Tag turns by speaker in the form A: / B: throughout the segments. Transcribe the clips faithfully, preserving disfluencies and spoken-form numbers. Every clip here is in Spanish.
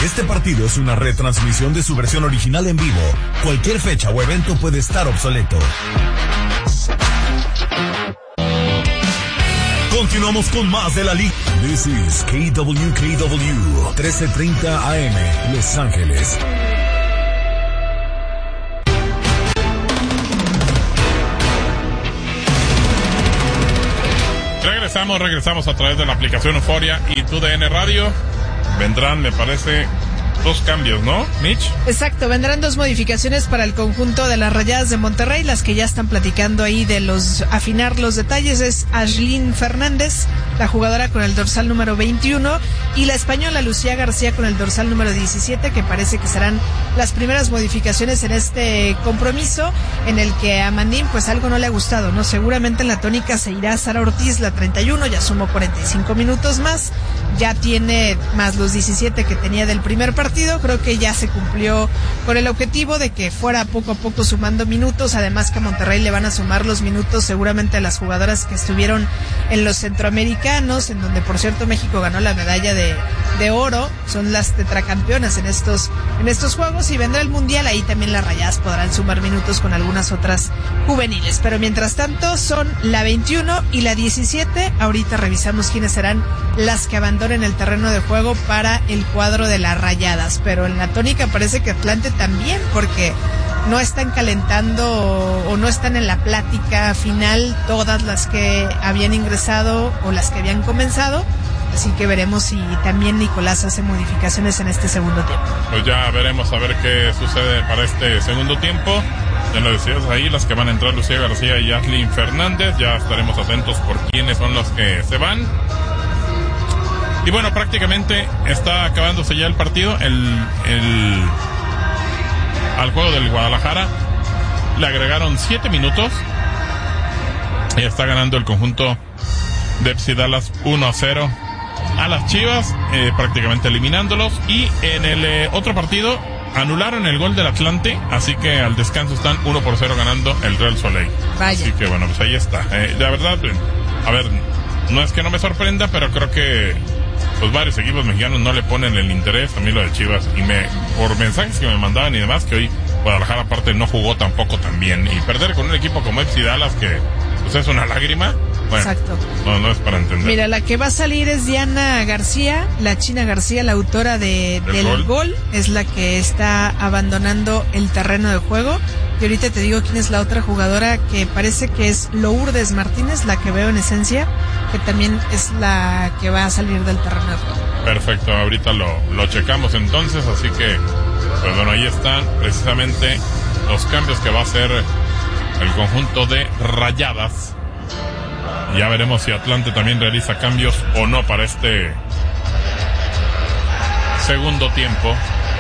A: Este partido es una retransmisión de su versión original en vivo. Cualquier fecha o evento puede estar obsoleto. Continuamos con más de la liga. This is K W K W, trece treinta A M, Los Ángeles.
B: Regresamos, regresamos a través de la aplicación Euforia y Tu D N Radio. Vendrán, me parece, dos cambios, ¿no, Mitch?
C: Exacto, vendrán dos modificaciones para el conjunto de las Rayadas de Monterrey. Las que ya están platicando ahí de los afinar los detalles es Ashlyn Fernández, la jugadora con el dorsal número veintiuno, y la española Lucía García con el dorsal número diecisiete, que parece que serán las primeras modificaciones en este compromiso, en el que a Mandín pues algo no le ha gustado, ¿no? Seguramente en la tónica se irá Sara Ortiz, la treinta y uno, ya sumó cuarenta y cinco minutos más, ya tiene más los diecisiete que tenía del primer partido. Creo que ya se cumplió con el objetivo de que fuera poco a poco sumando minutos, además que a Monterrey le van a sumar los minutos seguramente a las jugadoras que estuvieron en los centroamericanos, en donde por cierto México ganó la medalla de, de oro, son las tetracampeonas en estos, en estos juegos, y vendrá el mundial, ahí también las Rayadas podrán sumar minutos con algunas otras juveniles, pero mientras tanto son la veintiuno y la diecisiete. Ahorita revisamos quiénes serán las que abandonen el terreno de juego para el cuadro de las Rayadas, pero en la tónica parece que Atlante también, porque no están calentando o, o no están en la plática final todas las que habían ingresado o las que habían comenzado, así que veremos si también Nicolás hace modificaciones en este segundo tiempo.
B: Pues ya veremos a ver qué sucede para este segundo tiempo. Ya lo decías ahí, las que van a entrar Lucía García y Ashlyn Fernández, ya estaremos atentos por quiénes son los que se van. Y bueno, prácticamente está acabándose ya el partido. El, el, al juego del Guadalajara le agregaron siete minutos. Y está ganando el conjunto de F C Dallas uno a cero a las Chivas, eh, prácticamente eliminándolos. Y en el eh, otro partido anularon el gol del Atlante, así que al descanso están uno por cero ganando el Real Soleil.
C: Vaya.
B: Así que bueno, pues ahí está. Eh, la verdad, a ver, no es que no me sorprenda, pero creo que pues varios equipos mexicanos no le ponen el interés. A mí lo de Chivas, y me por mensajes que me mandaban y demás, que hoy Guadalajara aparte no jugó tampoco tan bien, y perder con un equipo como F C Dallas, que pues es una lágrima. Bueno,
C: exacto.
B: No, no es para entender.
C: Mira, la que va a salir es Diana García, la China García, la autora de, del gol. gol, es la que está abandonando el terreno de juego. Y ahorita te digo quién es la otra jugadora, que parece que es Lourdes Martínez, la que veo en esencia, que también es la que va a salir del terreno de juego.
B: Perfecto, ahorita lo, lo checamos entonces, así que, pues bueno, ahí están precisamente los cambios que va a hacer el conjunto de Rayadas. Ya veremos si Atlante también realiza cambios o no para este segundo tiempo.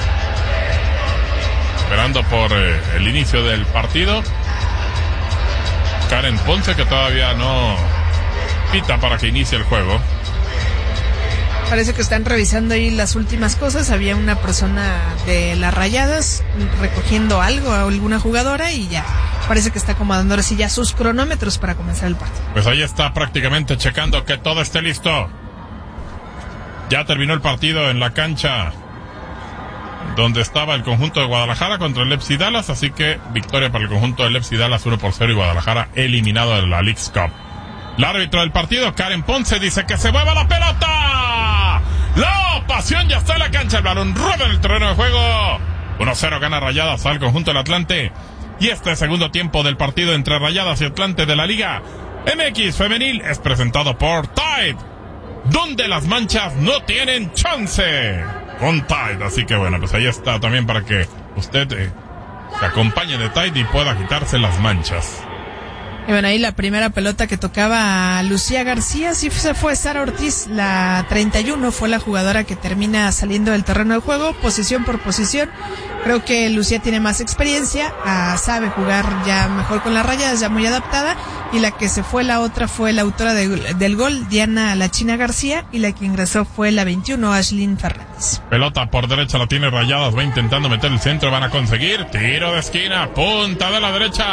B: Esperando por eh, el inicio del partido. Karen Ponce, que todavía no pita para que inicie el juego.
C: Parece que están revisando ahí las últimas cosas. Había una persona de las Rayadas recogiendo algo a alguna jugadora y ya parece que está acomodando ahora sí ya sus cronómetros para comenzar el partido.
B: Pues ahí está prácticamente checando que todo esté listo. Ya terminó el partido en la cancha donde estaba el conjunto de Guadalajara contra el F C Dallas, así que victoria para el conjunto del F C Dallas uno por cero, y Guadalajara eliminado de la Leagues Cup. El árbitro del partido, Karen Ponce, dice que se mueva la pelota. La pasión ya está en la cancha, el balón roba en el terreno de juego. uno cero gana Rayadas al conjunto del Atlante. Y este segundo tiempo del partido entre Rayadas y Atlante de la Liga M X Femenil es presentado por Tide, donde las manchas no tienen chance. Con Tide, así que bueno, pues ahí está también para que usted eh, se acompañe de Tide y pueda quitarse las manchas.
C: Y bueno, ahí la primera pelota que tocaba a Lucía García, sí se fue Sara Ortiz, la treinta y uno, fue la jugadora que termina saliendo del terreno de juego, posición por posición. Creo que Lucía tiene más experiencia, ah, sabe jugar ya mejor con las Rayadas, ya muy adaptada, y la que se fue la otra fue la autora de, del gol, Diana La China García, y la que ingresó fue la veintiuno, Ashlyn Fernández.
B: Pelota por derecha la tiene Rayadas, va intentando meter el centro, van a conseguir, tiro de esquina, punta de la derecha,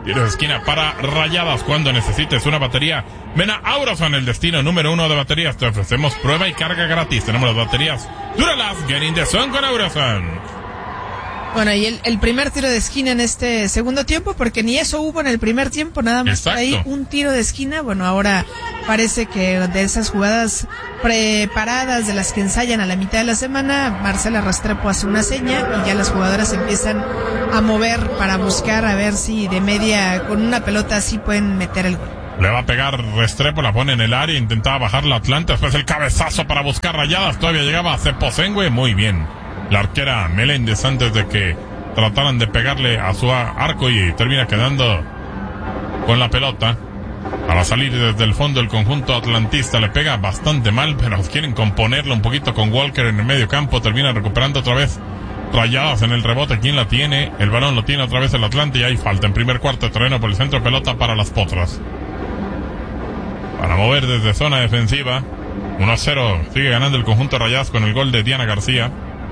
B: Tiros de esquina para Rayadas. Cuando necesites una batería, ven a Aurason, el destino número uno de baterías. Te ofrecemos prueba y carga gratis. Tenemos las baterías Duralast, Get in the Zone con Aurason.
C: Bueno, y el, el primer tiro de esquina en este segundo tiempo, porque ni eso hubo en el primer tiempo, nada más.
B: Exacto.
C: Ahí un tiro de esquina. Bueno, ahora parece que de esas jugadas preparadas de las que ensayan a la mitad de la semana, Marcela Restrepo hace una seña y ya las jugadoras empiezan a mover para buscar a ver si de media, con una pelota así pueden meter el gol.
B: Le va a pegar Restrepo, la pone en el área, intentaba bajar la Atlanta, después el cabezazo para buscar Rayadas, todavía llegaba a Ceposengue, muy bien. La arquera Meléndez antes de que trataran de pegarle a su arco y termina quedando con la pelota. Para salir desde el fondo el conjunto atlantista le pega bastante mal, pero quieren componerlo un poquito con Walker en el medio campo, termina recuperando otra vez Rayadas en el rebote. ¿Quién la tiene? El balón lo tiene otra vez el Atlante y hay falta en primer cuarto de terreno por el centro, pelota para las Potras. Para mover desde zona defensiva, uno a cero, sigue ganando el conjunto Rayadas con el gol de Diana García.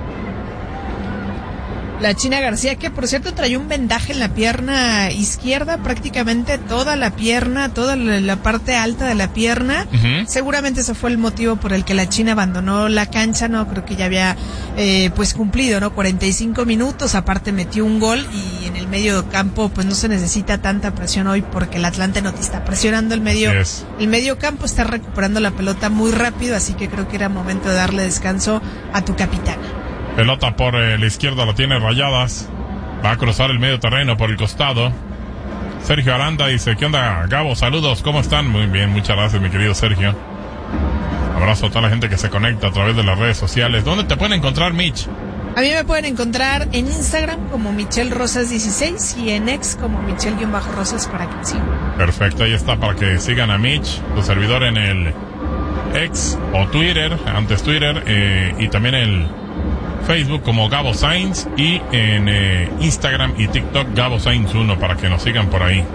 C: La China García, que por cierto trae un vendaje en la pierna izquierda, prácticamente toda la pierna, toda la, la parte alta de la pierna. Uh-huh. Seguramente ese fue el motivo por el que la China abandonó la cancha, ¿no? Creo que ya había eh, pues cumplido, ¿no? cuarenta y cinco minutos, aparte metió un gol y en el medio campo pues no se necesita tanta presión hoy porque el Atlante no te está presionando el medio, yes. El medio campo está recuperando la pelota muy rápido, así que creo que era momento de darle descanso a tu capitana.
B: Pelota por eh, la izquierda la tiene Rayadas. Va a cruzar el medio terreno por el costado. Sergio Aranda dice, ¿qué onda, Gabo? Saludos, ¿cómo están? Muy bien, muchas gracias, mi querido Sergio. Abrazo a toda la gente que se conecta a través de las redes sociales. ¿Dónde te pueden encontrar, Mitch?
C: A mí me pueden encontrar en Instagram como Michelle Rosas dieciséis y en X como Michelle-Rosas para que me sigan.
B: Perfecto, ahí está para que sigan a Mitch, tu servidor en el X o Twitter, antes Twitter, eh, y también el Facebook como Gabo Sainz y en eh, Instagram y TikTok Gabo Sainz uno para que nos sigan por ahí.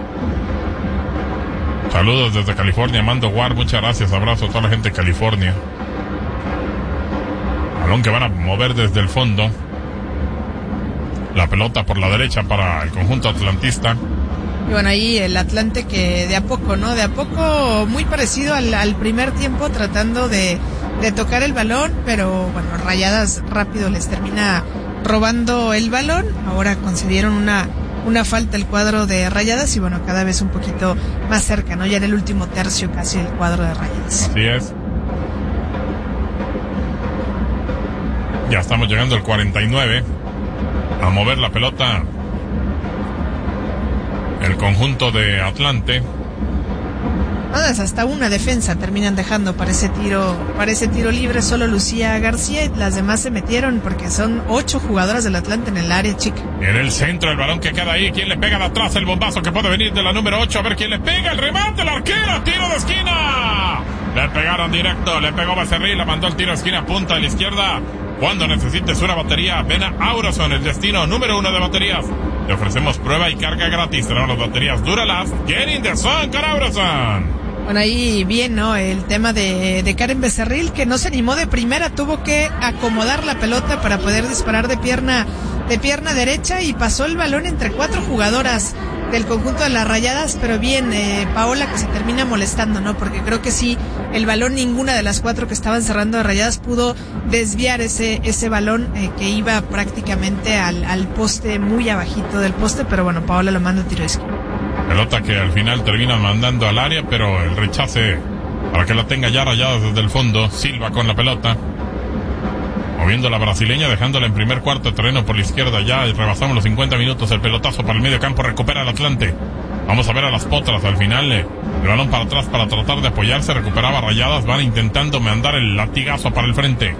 B: Saludos desde California, Mando War, muchas gracias, abrazo a toda la gente de California. Balón que van a mover desde el fondo. La pelota por la derecha para el conjunto atlantista.
C: Y bueno, ahí el Atlante que de a poco, ¿no? De a poco, muy parecido al, al primer tiempo, tratando de, de tocar el balón, pero bueno, Rayadas rápido les termina robando el balón. Ahora concedieron una, una falta el cuadro de Rayadas y bueno, cada vez un poquito más cerca, ¿no? Ya en el último tercio casi el cuadro de Rayadas.
B: Así es. Ya estamos llegando al cuarenta y nueve. A mover la pelota el conjunto de Atlante.
C: Nada, hasta una defensa terminan dejando para ese tiro, para ese tiro libre. Solo Lucía García y las demás se metieron porque son ocho jugadoras del Atlante en el área chica.
B: En el centro el balón que queda ahí. ¿Quién le pega de atrás? El bombazo que puede venir de la número ocho. A ver quién le pega. El remate, la arquera. Tiro de esquina. Le pegaron directo. Le pegó Becerril. La mandó el tiro de esquina. Punta a la izquierda. Cuando necesites una batería, ven a Aurason, el destino número uno de baterías. Te ofrecemos prueba y carga gratis. Tenemos las baterías Duralast, Get in the Zone con Aurason.
C: Bueno, ahí bien, ¿no? El tema de, de Karen Becerril, que no se animó de primera, tuvo que acomodar la pelota para poder disparar de pierna, de pierna derecha y pasó el balón entre cuatro jugadoras del conjunto de las Rayadas, pero bien, eh, Paola que se termina molestando, ¿no? Porque creo que sí, el balón, ninguna de las cuatro que estaban cerrando de Rayadas pudo desviar ese ese balón eh, que iba prácticamente al, al poste, muy abajito del poste, pero bueno, Paola lo manda a tiro de esquina.
B: Pelota que al final termina mandando al área, pero el rechace para que la tenga ya Rayadas desde el fondo. Silva con la pelota, moviendo la brasileña, dejándola en primer cuarto de terreno por la izquierda. Ya rebasamos los cincuenta minutos. El pelotazo para el medio campo, recupera el Atlante. Vamos a ver a las Potras al final. Eh, el balón para atrás para tratar de apoyarse. Recuperaba Rayadas. Van intentando mandar el latigazo para el frente.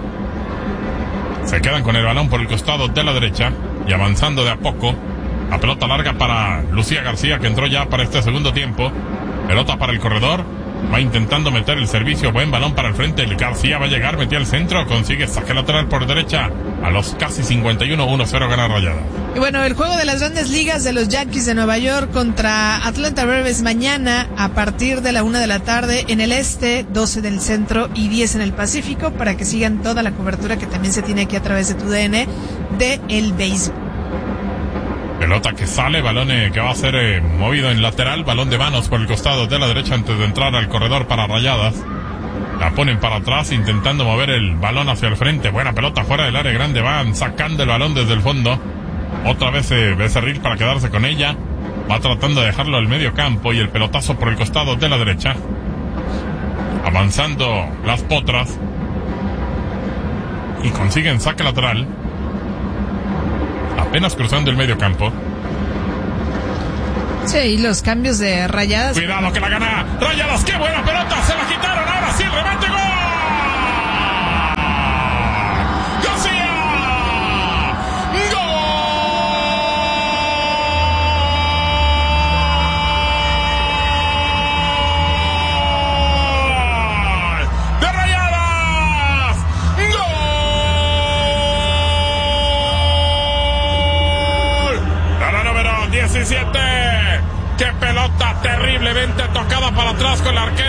B: Se quedan con el balón por el costado de la derecha y avanzando de a poco. La pelota larga para Lucía García, que entró ya para este segundo tiempo. Pelota para el corredor. Va intentando meter el servicio. Buen balón para el frente. El García va a llegar. Metió al centro. Consigue saque lateral por derecha. A los casi cincuenta y uno, uno cero gana Rayadas.
C: Y bueno, el juego de las grandes ligas de los Yankees de Nueva York contra Atlanta Braves mañana a partir de la una de la tarde en el este, doce del centro y diez en el Pacífico, para que sigan toda la cobertura que también se tiene aquí a través de tu D N de el béisbol.
B: Pelota que sale, balón eh, que va a ser eh, movido en lateral, balón de manos por el costado de la derecha antes de entrar al corredor para Rayadas. La ponen para atrás intentando mover el balón hacia el frente. Buena pelota fuera del área grande, van sacando el balón desde el fondo. Otra vez eh, Becerril para quedarse con ella. Va tratando de dejarlo al medio campo y el pelotazo por el costado de la derecha. Avanzando las Potras. Y consiguen saque lateral. Apenas cruzando el medio campo.
C: Sí, y los cambios de Rayadas.
B: Cuidado que la gana Rayadas, qué buena pelota, se la quitaron, ahora sí el remate, gol. García, gol de Rayadas, gol de la número diecisiete. ¡Qué pelota terriblemente tocada para atrás con la arquera!